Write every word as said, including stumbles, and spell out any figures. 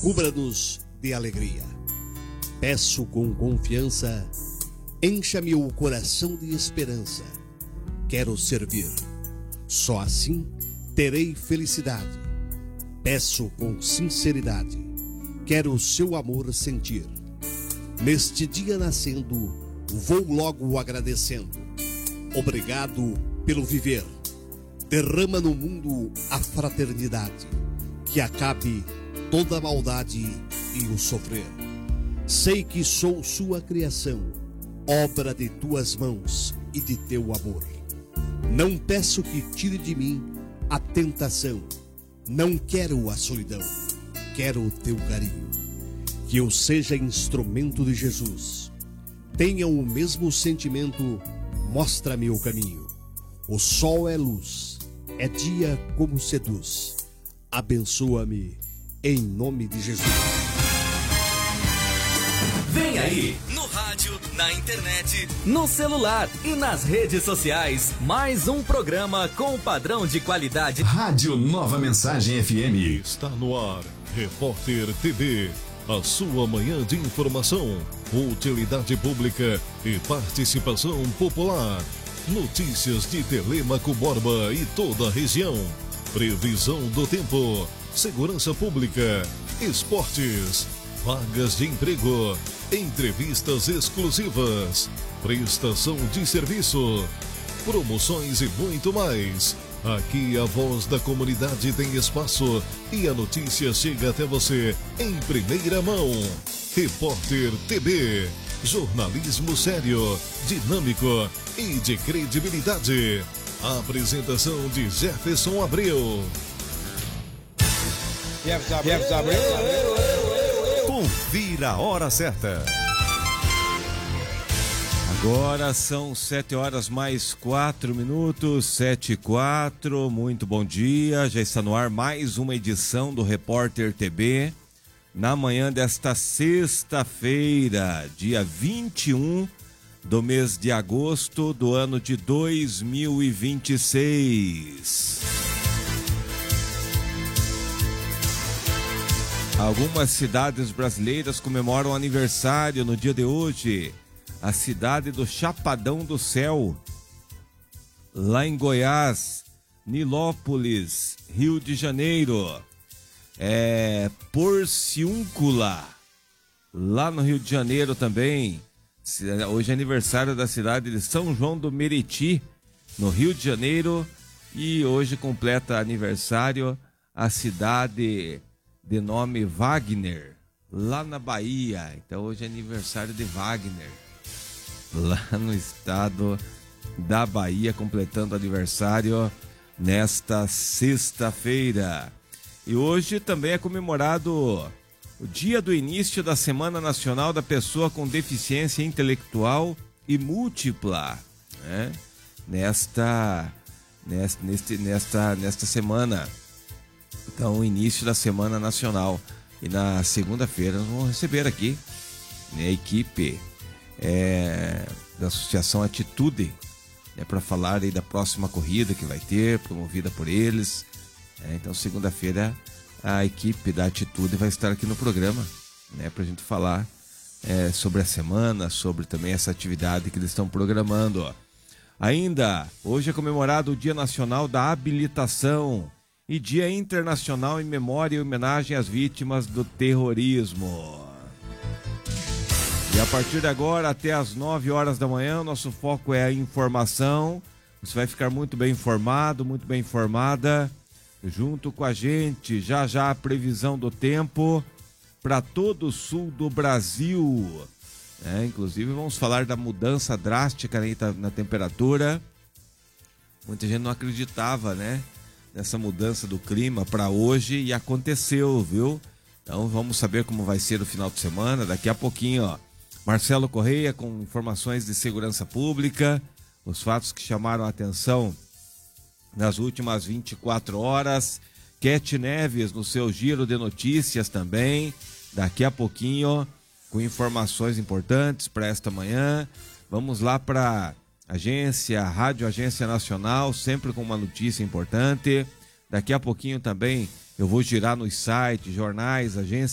cubra-nos de alegria. Peço com confiança, encha-me o coração de esperança. Quero servir, só assim terei felicidade. Peço com sinceridade, quero o seu amor sentir. Neste dia nascendo, vou logo agradecendo. Obrigado pelo viver. Derrama no mundo a fraternidade, que acabe toda a maldade e o sofrer. Sei que sou sua criação, obra de tuas mãos e de teu amor. Não peço que tire de mim a tentação. Não quero a solidão, quero o teu carinho. Que eu seja instrumento de Jesus. Tenha o mesmo sentimento, mostra-me o caminho. O sol é luz, é dia como seduz. Abençoa-me em nome de Jesus. Vem aí, no rádio, na internet, no celular e nas redes sociais, mais um programa com padrão de qualidade. Rádio Nova Mensagem F M. Está no ar, Repórter T V, a sua manhã de informação, utilidade pública e participação popular. Notícias de Telêmaco Borba e toda a região. Previsão do tempo, segurança pública, esportes, vagas de emprego, entrevistas exclusivas, prestação de serviço, promoções e muito mais. Aqui a voz da comunidade tem espaço e a notícia chega até você em primeira mão. Repórter T V, jornalismo sério, dinâmico e de credibilidade. A apresentação de Jefferson Abreu. Jefferson Abreu. Confira a hora certa. Agora são sete horas mais quatro minutos, sete e quatro. Muito bom dia. Já está no ar mais uma edição do Repórter T V. Na manhã desta sexta-feira, dia vinte e um do mês de agosto do ano de dois mil e vinte e seis. Algumas cidades brasileiras comemoram aniversário no dia de hoje. A cidade do Chapadão do Céu, lá em Goiás, Nilópolis, Rio de Janeiro, é, Porciúncula, lá no Rio de Janeiro também. Hoje é aniversário da cidade de São João do Meriti, no Rio de Janeiro, e hoje completa aniversário a cidade de nome Wagner, lá na Bahia. Então hoje é aniversário de Wagner, lá no estado da Bahia, completando aniversário nesta sexta-feira. E hoje também é comemorado o dia do início da Semana Nacional da Pessoa com Deficiência Intelectual e Múltipla, né? Nesta, nesta, neste, nesta, nesta semana. Então, o início da Semana Nacional. E na segunda-feira nós vamos receber aqui, né, a equipe é, da Associação Atitude, né, para falar aí da próxima corrida que vai ter, promovida por eles. É, então, segunda-feira, a equipe da Atitude vai estar aqui no programa, né, para a gente falar é, sobre a semana, sobre também essa atividade que eles estão programando. Ó. Ainda, hoje é comemorado o Dia Nacional da Habilitação e Dia Internacional em Memória e Homenagem às Vítimas do Terrorismo. E a partir de agora, até às nove horas da manhã, nosso foco é a informação. Você vai ficar muito bem informado, muito bem informada, junto com a gente. Já já a previsão do tempo para todo o sul do Brasil. É, inclusive vamos falar da mudança drástica, né, na temperatura. Muita gente não acreditava, né, nessa mudança do clima para hoje, e aconteceu, viu? Então vamos saber como vai ser o final de semana daqui a pouquinho, ó. Marcelo Correia com informações de segurança pública, os fatos que chamaram a atenção nas últimas vinte e quatro horas. Cat Neves no seu giro de notícias também, daqui a pouquinho, com informações importantes para esta manhã. Vamos lá para a agência, a Rádio Agência Nacional, sempre com uma notícia importante. Daqui a pouquinho também eu vou girar nos sites, jornais, agências